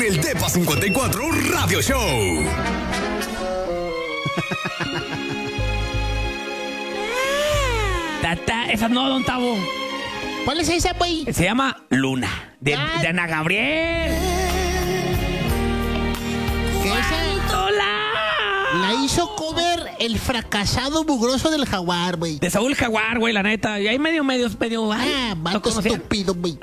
el Depa 54 Radio Show. Esa no, don Tavo. ¿Cuál es esa, güey? Se llama Luna, de Ana Gabriel. Que esa la hizo cover el fracasado mugroso del Jaguar, güey. De Saúl Jaguar, güey, la neta. Y ahí medio. Vato estúpido, güey.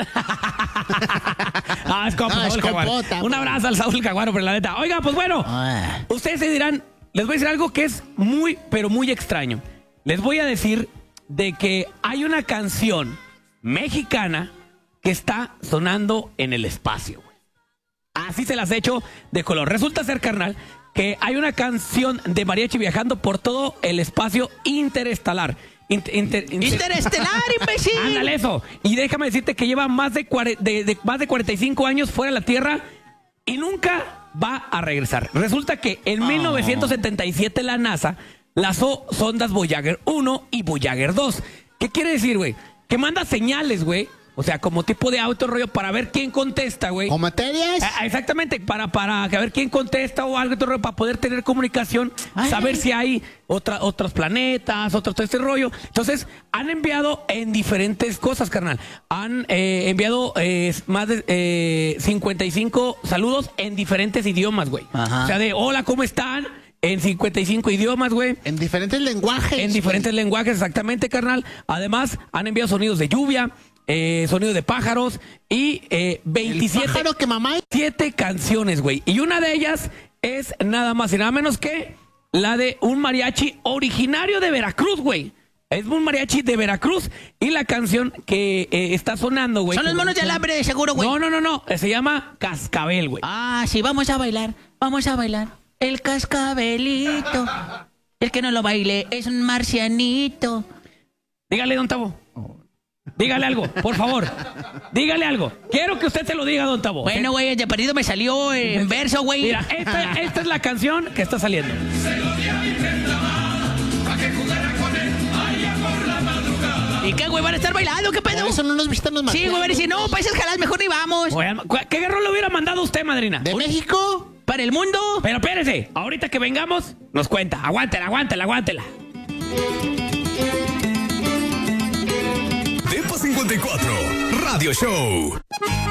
Es como Saúl Jaguar. Un abrazo al Saúl Jaguar, pero la neta. Oiga, pues bueno, ustedes se dirán, les voy a decir algo que es muy, pero muy extraño. Les voy a decir de que hay una canción mexicana que está sonando en el espacio, güey. Así se las he hecho de color. Resulta ser, carnal, que hay una canción de mariachi viajando por todo el espacio interestelar. Interestelar, imbécil. Ándale eso. Y déjame decirte que lleva más de 45 años fuera de la Tierra y nunca va a regresar. Resulta que en 1977 la NASA lanzó sondas Voyager 1 y Voyager 2. ¿Qué quiere decir, güey? Que manda señales, güey. O sea, como tipo de auto rollo para ver quién contesta, güey. ¿O materias? Exactamente, para ver quién contesta o algo, rollo, para poder tener comunicación, saber si hay otros planetas, todo este rollo. Entonces, han enviado en diferentes cosas, carnal. Han enviado más de 55 saludos en diferentes idiomas, güey. O sea, de hola, ¿cómo están? En 55 idiomas, güey. En diferentes lenguajes. En diferentes lenguajes, exactamente, carnal. Además, han enviado sonidos de lluvia, sonidos de pájaros y 27 pájaro que mamá. 7 canciones, güey. Y una de ellas es nada más y nada menos que la de un mariachi originario de Veracruz, güey. Es un mariachi de Veracruz y la canción que está sonando, güey. Son los monos de alambre, de seguro, güey. No. Se llama Cascabel, güey. Sí, vamos a bailar. El cascabelito. El que no lo baile es un marcianito. Dígale, don Tavo. Dígale algo, por favor. Dígale algo. Quiero que usted se lo diga, don Tavo. Bueno, güey, de perdido me salió en verso, güey. Mira, esta es la canción que está saliendo. ¿Y qué, güey? ¿Van a estar bailando? ¿Qué pedo? Eso no nos visitan los Sí, güey, van a decir, no, países jalás, mejor ni vamos. ¿Qué guerrero le hubiera mandado usted, madrina? ¿De México? ¿Para el mundo? Pero espérese, ahorita que vengamos, nos cuenta. Aguántela. Depa 54 Radio Show.